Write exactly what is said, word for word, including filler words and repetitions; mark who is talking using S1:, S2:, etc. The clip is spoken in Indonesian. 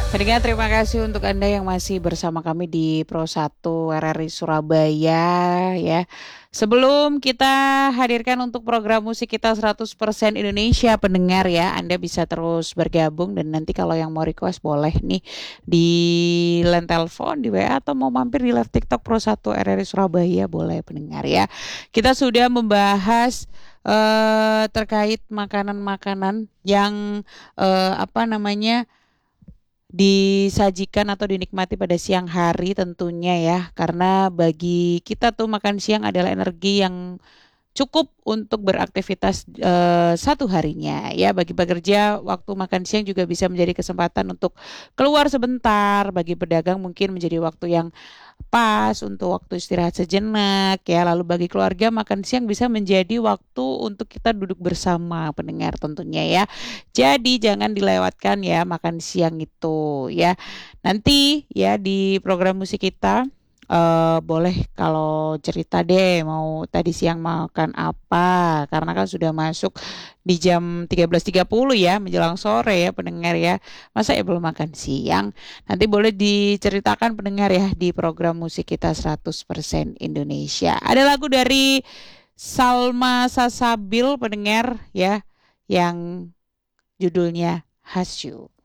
S1: Pendengar, terima kasih untuk Anda yang masih bersama kami di Pro satu R R I Surabaya ya. Sebelum kita hadirkan untuk program musik kita seratus persen Indonesia, pendengar ya, Anda bisa terus bergabung dan nanti kalau yang mau request boleh nih di line telepon, di W A atau mau mampir di live TikTok Pro satu R R I Surabaya boleh pendengar ya. Kita sudah membahas eh, terkait makanan-makanan yang eh, apa namanya disajikan atau dinikmati pada siang hari tentunya ya, karena bagi kita tuh makan siang adalah energi yang cukup untuk beraktivitas eh, satu harinya ya. Bagi pekerja, waktu makan siang juga bisa menjadi kesempatan untuk keluar sebentar. Bagi pedagang mungkin menjadi waktu yang pas untuk waktu istirahat sejenak ya. Lalu bagi keluarga, makan siang bisa menjadi waktu untuk kita duduk bersama pendengar tentunya ya. Jadi jangan dilewatkan ya makan siang itu ya. Nanti ya di program musik kita eh boleh kalau cerita deh mau tadi siang makan apa, karena kan sudah masuk di jam tiga belas tiga puluh ya, menjelang sore ya pendengar ya. Masa ya belum makan siang? Nanti boleh diceritakan pendengar ya di program musik kita seratus persen Indonesia. Ada lagu dari Salma Sasabil pendengar ya, yang judulnya Hasyu.